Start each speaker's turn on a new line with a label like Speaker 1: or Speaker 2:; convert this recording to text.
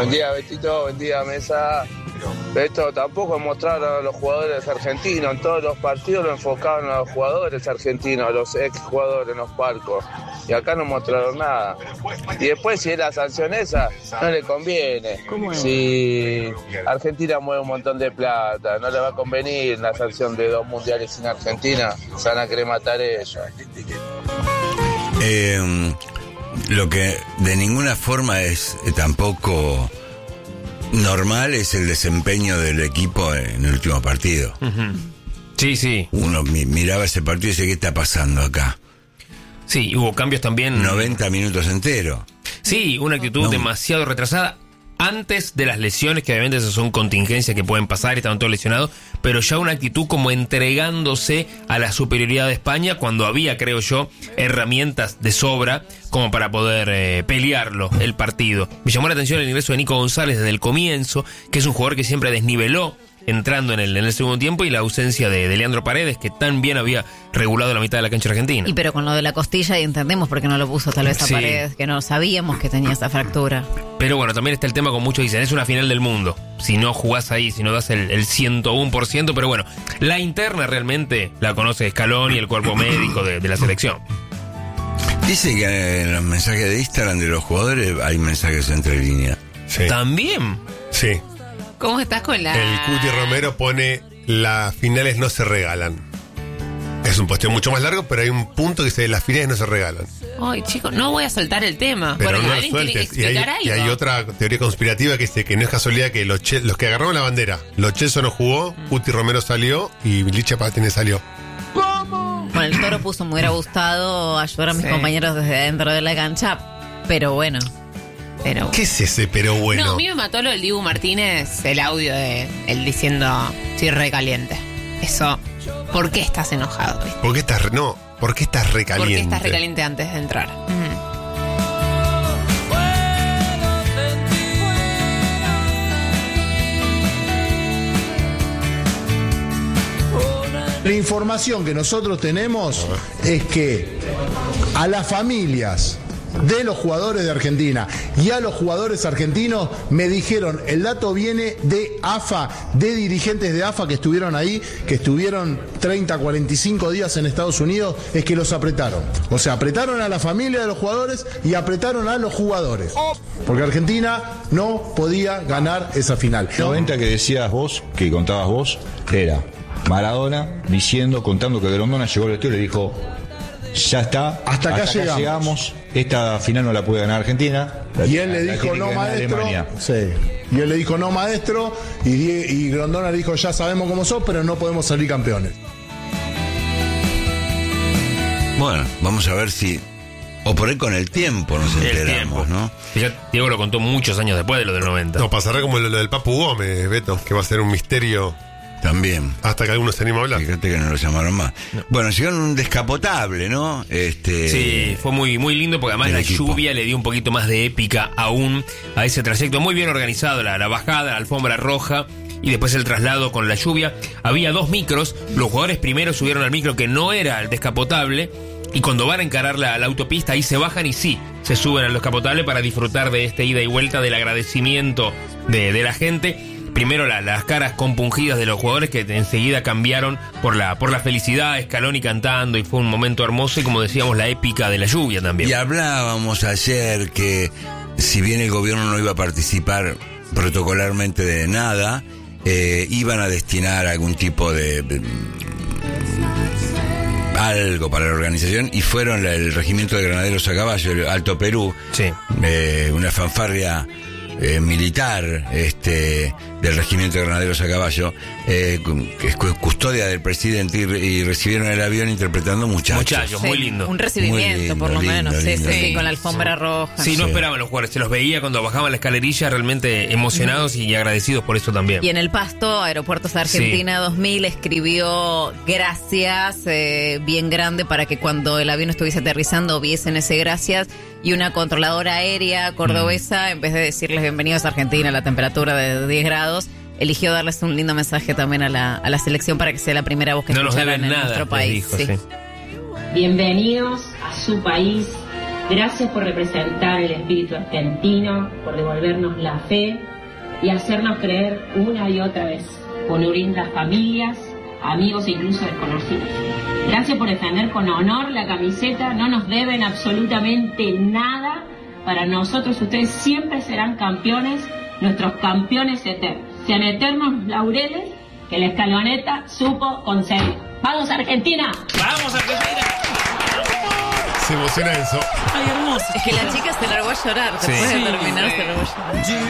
Speaker 1: Buen día, Betito, buen día, Mesa. Esto tampoco mostraron a los jugadores argentinos. En todos los partidos lo enfocaron a los jugadores argentinos, a los exjugadores en los palcos. Y acá no mostraron nada. Y después, si es la sanción esa, no le conviene. Si Argentina mueve un montón de plata, no le va a convenir la sanción de 2 mundiales sin Argentina. Se van a querer matar ellos.
Speaker 2: Lo que de ninguna forma es tampoco normal es el desempeño del equipo en el último partido.
Speaker 3: Uh-huh. Sí, sí.
Speaker 2: Uno miraba ese partido y dice, ¿qué está pasando acá?
Speaker 3: Sí, hubo cambios también.
Speaker 2: 90 minutos enteros.
Speaker 3: Sí, una actitud demasiado retrasada antes de las lesiones, que obviamente esas son contingencias que pueden pasar, estaban todos lesionados, pero ya una actitud como entregándose a la superioridad de España cuando había, creo yo, herramientas de sobra como para poder pelearlo el partido. Me llamó la atención el ingreso de Nico González desde el comienzo, que es un jugador que siempre desniveló entrando en el segundo tiempo, y la ausencia de Leandro Paredes, que tan bien había regulado la mitad de la cancha argentina.
Speaker 4: Y pero con lo de la costilla, y entendemos por qué no lo puso tal vez a Paredes, que no sabíamos que tenía esa fractura.
Speaker 3: Pero bueno, también está el tema, como muchos dicen, es una final del mundo. Si no jugás ahí, si no das el 101%, pero bueno, la interna realmente la conoce Scaloni y el cuerpo médico de la selección.
Speaker 2: Dice que en los mensajes de Instagram de los jugadores hay mensajes entre líneas.
Speaker 5: Sí.
Speaker 3: ¿También?
Speaker 5: Sí.
Speaker 4: ¿Cómo estás con la...?
Speaker 5: El Cuti Romero pone, las finales no se regalan. Es un posteo mucho más largo, pero hay un punto que dice, las finales no se regalan.
Speaker 4: Ay, chicos, no voy a soltar el tema.
Speaker 5: Pero
Speaker 4: porque
Speaker 5: no lo
Speaker 4: alguien tiene que
Speaker 5: sueltes.
Speaker 4: explicar algo.
Speaker 5: Y hay otra teoría conspirativa que dice que no es casualidad que los que agarraron la bandera, Lo Celso no jugó, Cuti Romero salió y Licha Patines salió.
Speaker 4: Bueno, el Toro puso, me hubiera gustado ayudar a mis compañeros desde dentro de la cancha, pero bueno.
Speaker 5: ¿Qué es ese pero bueno?
Speaker 6: No, a mí me mató lo del Dibu Martínez, el audio de él diciendo, estoy recaliente. Eso, ¿por qué estás enojado?
Speaker 5: ¿Por qué estás recaliente?
Speaker 6: ¿Por qué estás recaliente antes de entrar?
Speaker 7: La información que nosotros tenemos es que a las familias de los jugadores de Argentina y a los jugadores argentinos me dijeron, el dato viene de AFA, de dirigentes de AFA que estuvieron ahí, que estuvieron 30, 45 días en Estados Unidos, es que los apretaron. O sea, apretaron a la familia de los jugadores y apretaron a los jugadores. Porque Argentina no podía ganar esa final.
Speaker 8: 90 que decías vos, que contabas vos, era Maradona contando que Grondona llegó al vestuario y le dijo, ya está,
Speaker 7: hasta acá llegamos.
Speaker 8: Esta final no la puede ganar Argentina.
Speaker 7: Y él le dijo no, maestro. Sí. Y él le dijo no, maestro. Y Grondona le dijo, ya sabemos cómo sos, pero no podemos salir campeones.
Speaker 2: Bueno, vamos a ver si, o por ahí con el tiempo nos enteramos, ¿no?
Speaker 3: Diego lo contó muchos años después de lo del 90.
Speaker 5: No, pasará como lo del Papu Gómez, Beto, que va a ser un misterio.
Speaker 2: También.
Speaker 5: Hasta que algunos se anima a hablar.
Speaker 2: Fíjate que no lo llamaron más. No. Bueno, llegaron un descapotable, ¿no?
Speaker 3: Sí, fue muy, muy lindo porque además la lluvia le dio un poquito más de épica aún a ese trayecto. Muy bien organizado, la bajada, la alfombra roja y después el traslado con la lluvia. Había 2 micros, los jugadores primero subieron al micro que no era el descapotable y cuando van a encarar la autopista ahí se bajan y sí, se suben al descapotable para disfrutar de este ida y vuelta, del agradecimiento de la gente. Primero las caras compungidas de los jugadores que enseguida cambiaron por la felicidad, Scaloni cantando, y fue un momento hermoso y, como decíamos, la épica de la lluvia también.
Speaker 2: Y hablábamos ayer que si bien el gobierno no iba a participar protocolarmente de nada, iban a destinar algún tipo de algo para la organización, y fueron el Regimiento de Granaderos a Caballo, el Alto Perú,
Speaker 3: sí.
Speaker 2: Una fanfarria militar del Regimiento de Granaderos a Caballo, que es custodia del presidente, y recibieron el avión interpretando Muchachos.
Speaker 4: Sí,
Speaker 3: muy lindo.
Speaker 4: Un recibimiento, lindo, por lo menos. Sí, con la alfombra roja.
Speaker 3: Sí, no esperaban los jugadores, se los veía cuando bajaban la escalerilla realmente emocionados y agradecidos por eso también.
Speaker 4: Y en el Pasto, Aeropuertos de Argentina 2000 escribió gracias bien grande para que cuando el avión estuviese aterrizando viesen ese gracias, y una controladora aérea cordobesa, en vez de decirles bienvenidos a Argentina, la temperatura de 10 grados, eligió darles un lindo mensaje también a la selección para que sea la primera voz que escucharan en nuestro país.
Speaker 6: Bienvenidos a su país,
Speaker 9: Gracias por representar el espíritu argentino, por devolvernos la fe y hacernos creer una y otra vez, por unir las familias, amigos e incluso desconocidos. Gracias por defender con honor la camiseta, no nos deben absolutamente nada. Para nosotros ustedes siempre serán campeones, nuestros campeones eternos. Sean eternos los laureles que la Escaloneta supo conceder. ¡Vamos Argentina!
Speaker 3: ¡Vamos Argentina!
Speaker 5: Se emociona eso.
Speaker 4: Ay, hermoso. Es que la chica se largó a llorar. Después de terminar, se largó a llorar.